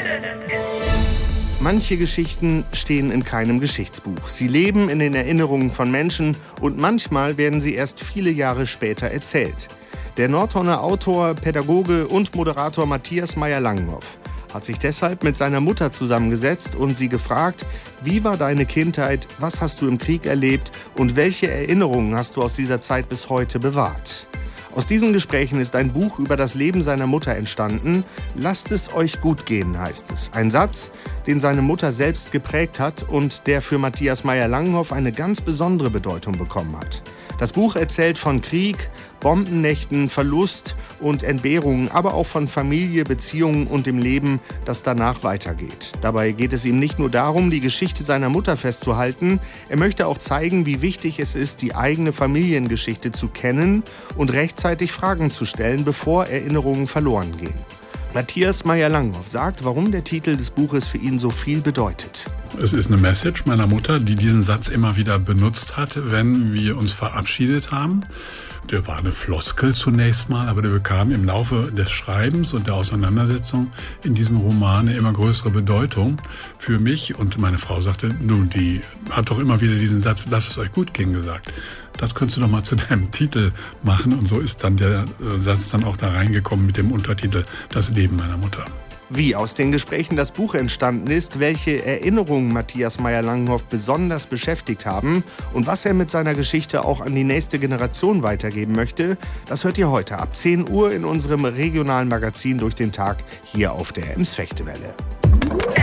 Manche Geschichten stehen in keinem Geschichtsbuch. Sie leben in den Erinnerungen von Menschen und manchmal werden sie erst viele Jahre später erzählt. Der Nordhorner Autor, Pädagoge und Moderator Matthias Mayr-Langenhoff hat sich deshalb mit seiner Mutter zusammengesetzt und sie gefragt: Wie war deine Kindheit, was hast du im Krieg erlebt und welche Erinnerungen hast du aus dieser Zeit bis heute bewahrt? Aus diesen Gesprächen ist ein Buch über das Leben seiner Mutter entstanden. Lasst es euch gut gehen, heißt es. Ein Satz, den seine Mutter selbst geprägt hat und der für Matthias Mayr-Langenhoff eine ganz besondere Bedeutung bekommen hat. Das Buch erzählt von Krieg, Bombennächten, Verlust und Entbehrungen, aber auch von Familie, Beziehungen und dem Leben, das danach weitergeht. Dabei geht es ihm nicht nur darum, die Geschichte seiner Mutter festzuhalten. Er möchte auch zeigen, wie wichtig es ist, die eigene Familiengeschichte zu kennen und rechtzeitig Fragen zu stellen, bevor Erinnerungen verloren gehen. Matthias Mayr-Langenhoff sagt, warum der Titel des Buches für ihn so viel bedeutet. Es ist eine Message meiner Mutter, die diesen Satz immer wieder benutzt hat, wenn wir uns verabschiedet haben. Der war eine Floskel zunächst mal, aber der bekam im Laufe des Schreibens und der Auseinandersetzung in diesem Roman eine immer größere Bedeutung für mich. Und meine Frau sagte, die hat doch immer wieder diesen Satz, lasst es euch gut gehen, gesagt. Das könntest du doch mal zu deinem Titel machen. Und so ist dann der Satz dann auch da reingekommen mit dem Untertitel Das Leben meiner Mutter. Wie aus den Gesprächen das Buch entstanden ist, welche Erinnerungen Matthias Mayr-Langenhoff besonders beschäftigt haben und was er mit seiner Geschichte auch an die nächste Generation weitergeben möchte, das hört ihr heute ab 10 Uhr in unserem regionalen Magazin Durch den Tag hier auf der Ems-Fechtewelle.